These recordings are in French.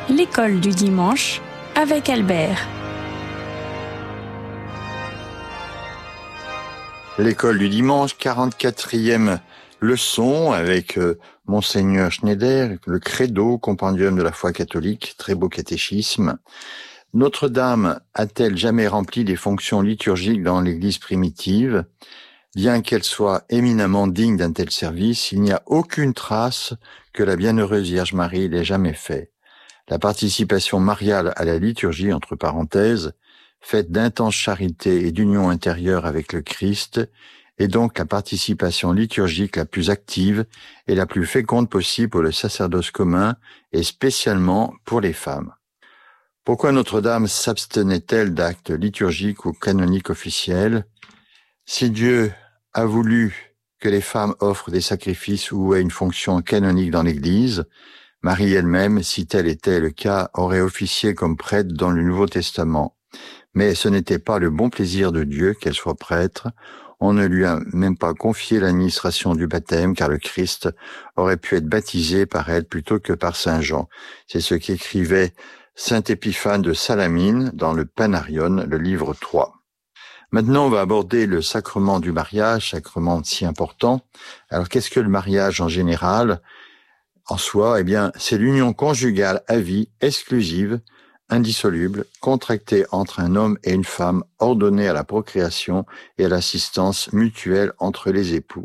L'école du dimanche avec Albert. L'école du dimanche, 44e leçon avec Monseigneur Schneider, le Credo, compendium de la foi catholique, très beau catéchisme. Notre-Dame a-t-elle jamais rempli des fonctions liturgiques dans l'Église primitive? Bien qu'elle soit éminemment digne d'un tel service, il n'y a aucune trace que la bienheureuse Vierge Marie l'ait jamais fait. La participation mariale à la liturgie, entre parenthèses, faite d'intense charité et d'union intérieure avec le Christ, est donc la participation liturgique la plus active et la plus féconde possible pour le sacerdoce commun et spécialement pour les femmes. Pourquoi Notre-Dame s'abstenait-elle d'actes liturgiques ou canoniques officiels? Si Dieu a voulu que les femmes offrent des sacrifices ou aient une fonction canonique dans l'Église, Marie elle-même, si tel était le cas, aurait officié comme prêtre dans le Nouveau Testament. Mais ce n'était pas le bon plaisir de Dieu qu'elle soit prêtre. On ne lui a même pas confié l'administration du baptême, car le Christ aurait pu être baptisé par elle plutôt que par Saint Jean. C'est ce qu'écrivait Saint Épiphane de Salamine dans le Panarion, le livre 3. Maintenant, on va aborder le sacrement du mariage, sacrement si important. Alors, qu'est-ce que le mariage en général? En soi, c'est l'union conjugale à vie, exclusive, indissoluble, contractée entre un homme et une femme, ordonnée à la procréation et à l'assistance mutuelle entre les époux.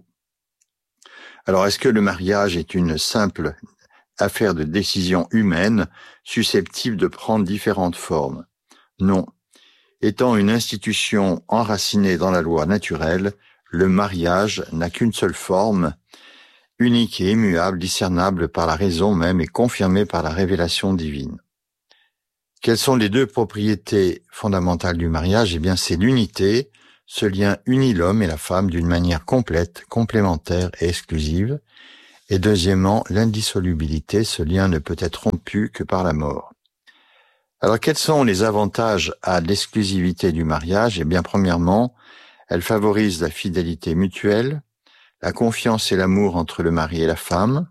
Alors, est-ce que le mariage est une simple affaire de décision humaine, susceptible de prendre différentes formes? Non. Étant une institution enracinée dans la loi naturelle, le mariage n'a qu'une seule forme, unique et immuable, discernable par la raison même et confirmée par la révélation divine. Quelles sont les deux propriétés fondamentales du mariage? C'est l'unité. Ce lien unit l'homme et la femme d'une manière complète, complémentaire et exclusive. Et deuxièmement, l'indissolubilité. Ce lien ne peut être rompu que par la mort. Alors, quels sont les avantages à l'exclusivité du mariage? Premièrement, elle favorise la fidélité mutuelle, la confiance et l'amour entre le mari et la femme.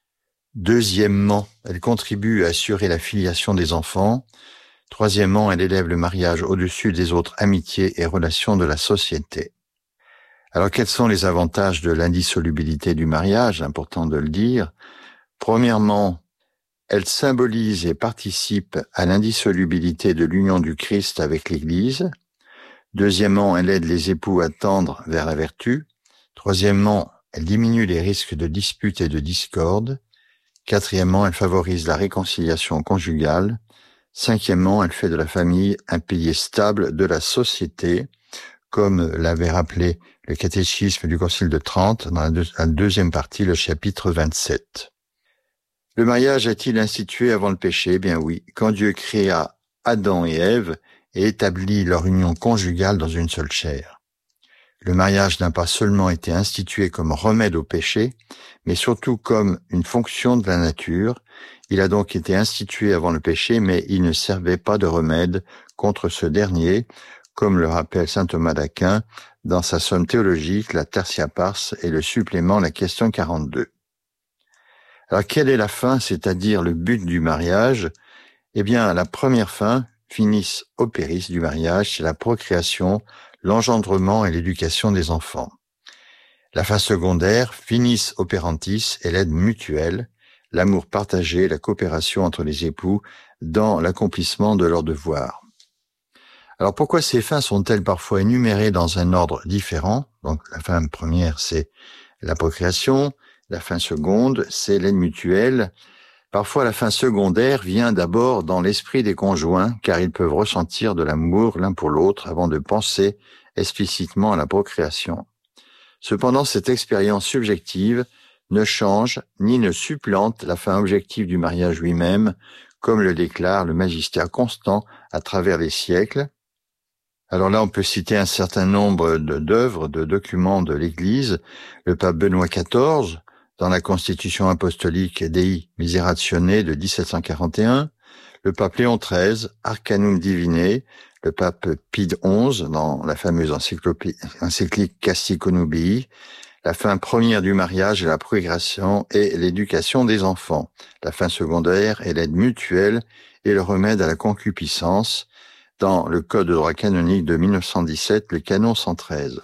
Deuxièmement, elle contribue à assurer la filiation des enfants. Troisièmement, elle élève le mariage au-dessus des autres amitiés et relations de la société. Alors, quels sont les avantages de l'indissolubilité du mariage? Important de le dire. Premièrement, elle symbolise et participe à l'indissolubilité de l'union du Christ avec l'Église. Deuxièmement, elle aide les époux à tendre vers la vertu. Troisièmement, elle diminue les risques de disputes et de discorde. Quatrièmement, elle favorise la réconciliation conjugale. Cinquièmement, elle fait de la famille un pilier stable de la société, comme l'avait rappelé le catéchisme du Concile de Trente dans la deuxième partie, le chapitre 27. Le mariage a-t-il institué avant le péché? Oui. Quand Dieu créa Adam et Ève et établit leur union conjugale dans une seule chair. Le mariage n'a pas seulement été institué comme remède au péché, mais surtout comme une fonction de la nature. Il a donc été institué avant le péché, mais il ne servait pas de remède contre ce dernier, comme le rappelle saint Thomas d'Aquin dans sa somme théologique, la Tertia Pars et le supplément, la question 42. Alors, quelle est la fin, c'est-à-dire le but du mariage? La première fin, finis operis du mariage, c'est la procréation, l'engendrement et l'éducation des enfants. La fin secondaire, finis operantis, est l'aide mutuelle, l'amour partagé, la coopération entre les époux dans l'accomplissement de leurs devoirs. Alors pourquoi ces fins sont-elles parfois énumérées dans un ordre différent? Donc la fin première, c'est la procréation, la fin seconde, c'est l'aide mutuelle. Parfois, la fin secondaire vient d'abord dans l'esprit des conjoints, car ils peuvent ressentir de l'amour l'un pour l'autre avant de penser explicitement à la procréation. Cependant, cette expérience subjective ne change ni ne supplante la fin objective du mariage lui-même, comme le déclare le magistère constant à travers les siècles. Alors là, on peut citer un certain nombre d'œuvres, de documents de l'Église. Le pape Benoît XIV, dans la Constitution apostolique Dei Miseratione de 1741, le pape Léon XIII, Arcanum Divinae, le pape Pie XI, dans la fameuse encyclique Casti Connubii, La fin première du mariage est la procréation et l'éducation des enfants. La fin secondaire est l'aide mutuelle et le remède à la concupiscence dans le Code de droit canonique de 1917, le canon 113.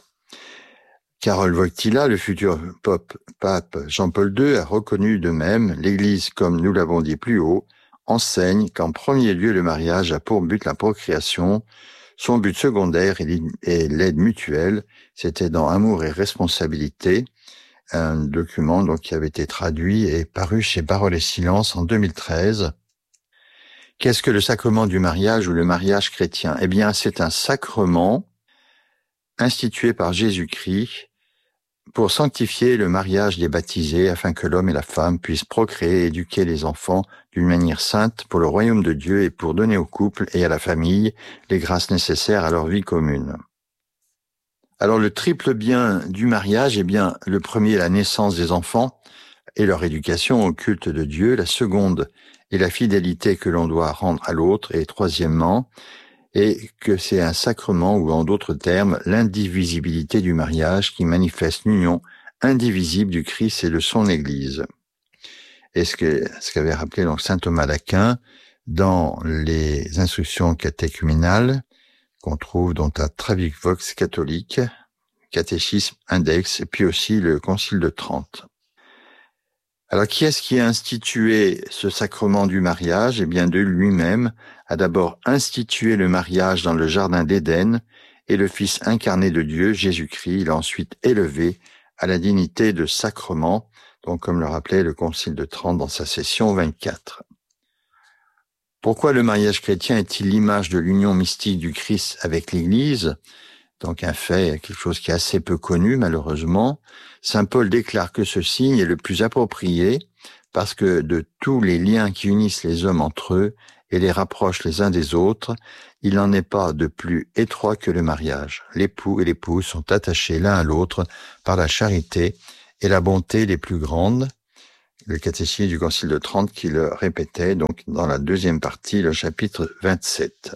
Karol Wojtyła, le futur pape Jean-Paul II, a reconnu de même, l'Église, comme nous l'avons dit plus haut, enseigne qu'en premier lieu le mariage a pour but la procréation. Son but secondaire est l'aide mutuelle. C'était dans Amour et responsabilité, un document donc qui avait été traduit et paru chez Paroles et Silence en 2013. Qu'est-ce que le sacrement du mariage ou le mariage chrétien? Eh bien, c'est un sacrement institué par Jésus-Christ pour sanctifier le mariage des baptisés afin que l'homme et la femme puissent procréer et éduquer les enfants d'une manière sainte pour le royaume de Dieu et pour donner au couple et à la famille les grâces nécessaires à leur vie commune. Alors le triple bien du mariage, eh bien le premier est la naissance des enfants et leur éducation au culte de Dieu, la seconde est la fidélité que l'on doit rendre à l'autre et troisièmement, et que c'est un sacrement ou en d'autres termes l'indivisibilité du mariage qui manifeste l'union indivisible du Christ et de son Église. Et ce qu'avait rappelé donc saint Thomas d'Aquin dans les instructions catéchuménales qu'on trouve dans la Travivox catholique, catéchisme, index, et puis aussi le Concile de Trente. Alors, qui est-ce qui a institué ce sacrement du mariage? Eh bien, Dieu lui-même a d'abord institué le mariage dans le jardin d'Éden et le Fils incarné de Dieu, Jésus-Christ, l'a ensuite élevé à la dignité de sacrement, donc comme le rappelait le Concile de Trente dans sa session 24. Pourquoi le mariage chrétien est-il l'image de l'union mystique du Christ avec l'Église? Donc un fait, quelque chose qui est assez peu connu malheureusement. Saint Paul déclare que ce signe est le plus approprié parce que de tous les liens qui unissent les hommes entre eux et les rapprochent les uns des autres, il n'en est pas de plus étroit que le mariage. L'époux et l'épouse sont attachés l'un à l'autre par la charité et la bonté les plus grandes. Le catéchisme du Concile de Trente qui le répétait donc dans la deuxième partie, le chapitre 27.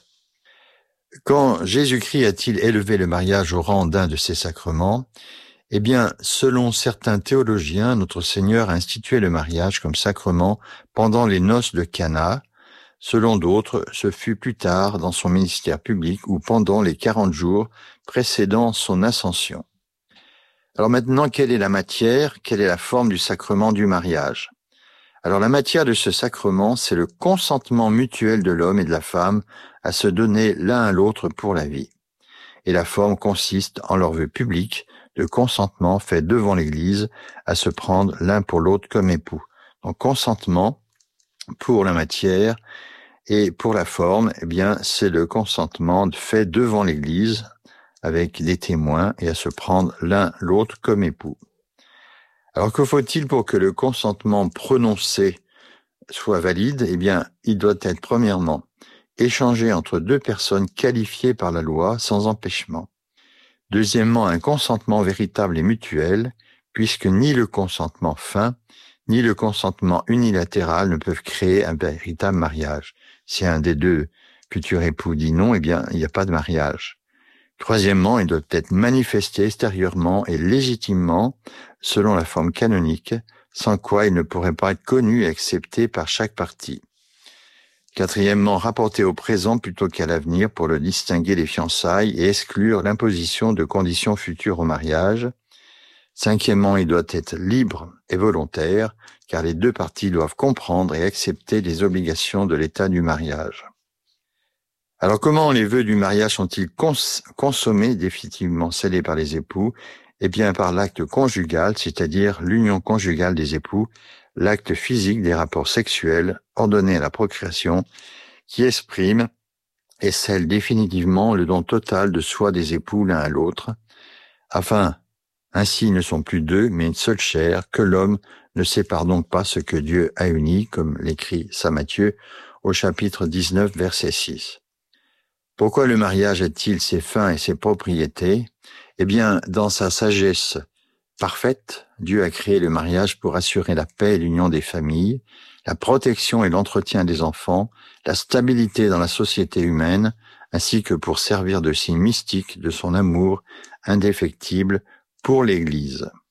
Quand Jésus-Christ a-t-il élevé le mariage au rang d'un de ses sacrements? Eh bien, selon certains théologiens, notre Seigneur a institué le mariage comme sacrement pendant les noces de Cana. Selon d'autres, ce fut plus tard dans son ministère public ou pendant les 40 jours précédant son ascension. Alors maintenant, quelle est la matière, quelle est la forme du sacrement du mariage? Alors la matière de ce sacrement, c'est le consentement mutuel de l'homme et de la femme à se donner l'un à l'autre pour la vie. Et la forme consiste en leur vœu public de consentement fait devant l'Église à se prendre l'un pour l'autre comme époux. Donc consentement pour la matière et pour la forme, eh bien c'est le consentement fait devant l'Église avec des témoins et à se prendre l'un l'autre comme époux. Alors que faut-il pour que le consentement prononcé soit valide? Eh bien, il doit être premièrement échangé entre deux personnes qualifiées par la loi sans empêchement. Deuxièmement, un consentement véritable et mutuel, puisque ni le consentement fin, ni le consentement unilatéral ne peuvent créer un véritable mariage. Si un des deux futurs époux dit non, eh bien, il n'y a pas de mariage. Troisièmement, il doit être manifesté extérieurement et légitimement selon la forme canonique, sans quoi il ne pourrait pas être connu et accepté par chaque partie. Quatrièmement, rapporté au présent plutôt qu'à l'avenir pour le distinguer des fiançailles et exclure l'imposition de conditions futures au mariage. Cinquièmement, il doit être libre et volontaire, car les deux parties doivent comprendre et accepter les obligations de l'état du mariage. Alors comment les vœux du mariage sont-ils consommés, définitivement scellés par les époux? Eh bien par l'acte conjugal, c'est-à-dire l'union conjugale des époux, l'acte physique des rapports sexuels ordonnés à la procréation, qui exprime et scelle définitivement le don total de soi des époux l'un à l'autre, afin, ainsi ils ne sont plus deux, mais une seule chair, que l'homme ne sépare donc pas ce que Dieu a uni, comme l'écrit saint Matthieu au chapitre 19, verset 6. Pourquoi le mariage a-t-il ses fins et ses propriétés? Eh bien, dans sa sagesse parfaite, Dieu a créé le mariage pour assurer la paix et l'union des familles, la protection et l'entretien des enfants, la stabilité dans la société humaine, ainsi que pour servir de signe mystique de son amour indéfectible pour l'Église.